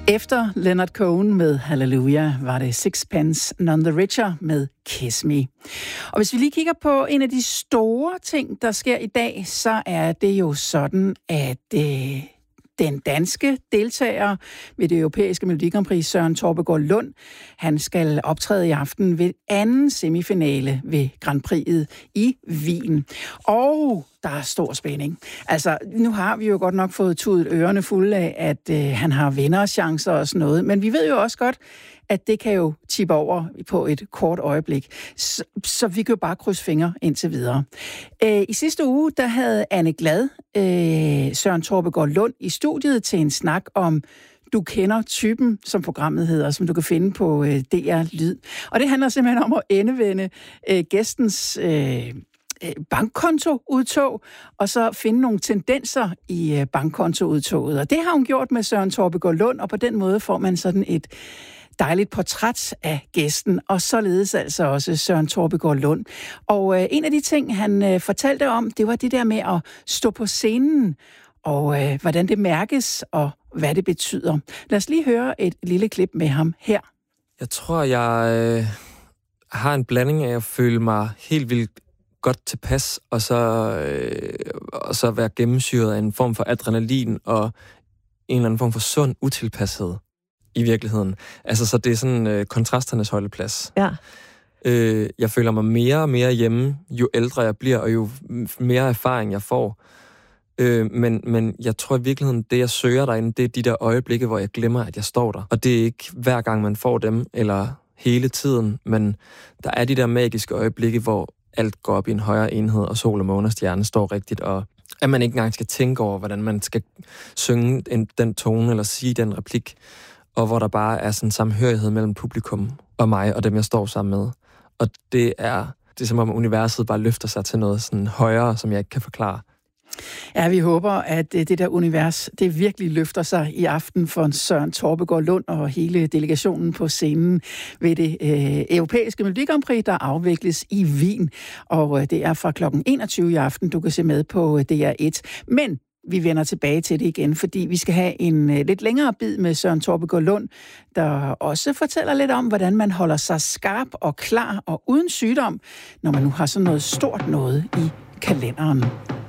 Efter Leonard Cohen med Hallelujah var det Sixpence None the Richer med Kiss Me. Og hvis vi lige kigger på en af de store ting, der sker i dag, så er det jo sådan, at den danske deltager ved det europæiske Melodi Grand Prix, Søren Torpegaard Lund, han skal optræde i aften ved anden semifinale ved Grand Prix'et i Wien. Og der er stor spænding. Altså, nu har vi jo godt nok fået tudet ørerne fulde af, at han har vinderchancer og sådan noget, men vi ved jo også godt, at det kan jo tippe over på et kort øjeblik. Så vi kan jo bare krydse fingre indtil videre. I sidste uge, der havde Anne Glad Søren Torpegaard Lund i studiet til en snak om Du kender typen, som programmet hedder, som du kan finde på DR Lyd. Og det handler simpelthen om at endevende gæstens bankkontoudtog, og så finde nogle tendenser i bankkontoudtoget. Og det har hun gjort med Søren Torpegaard Lund, og på den måde får man sådan et dejligt portræt af gæsten, og således altså også Søren Torpegaard Lund. Og en af de ting, han fortalte om, det var det der med at stå på scenen, og hvordan det mærkes, og hvad det betyder. Lad os lige høre et lille klip med ham her. Jeg tror, jeg har en blanding af at føle mig helt vildt godt tilpas, og så være gennemsyret af en form for adrenalin, og en eller anden form for sund utilpashed i virkeligheden. Altså, så det er sådan kontrasternes holdeplads. Ja. Jeg føler mig mere og mere hjemme, jo ældre jeg bliver, og jo mere erfaring jeg får. Men jeg tror i virkeligheden, det jeg søger derinde, det er de der øjeblikke, hvor jeg glemmer, at jeg står der. Og det er ikke hver gang, man får dem, eller hele tiden, men der er de der magiske øjeblikke, hvor alt går op i en højere enhed, og sol og måne og stjerne står rigtigt, og at man ikke engang skal tænke over, hvordan man skal synge den tone, eller sige den replik, og hvor der bare er sådan en samhørighed mellem publikum og mig, og dem, jeg står sammen med. Og det er som om universet bare løfter sig til noget sådan højere, som jeg ikke kan forklare. Ja, vi håber, at det der univers, det virkelig løfter sig i aften for Søren Torpegaard Lund og hele delegationen på scenen ved det europæiske Melodi Grand Prix, der afvikles i Wien. Og det er fra kl. 21 i aften, du kan se med på DR1. Men vi vender tilbage til det igen, fordi vi skal have en lidt længere bid med Søren Torpegaard Lund, der også fortæller lidt om, hvordan man holder sig skarp og klar og uden sygdom, når man nu har sådan noget stort noget i kalenderen.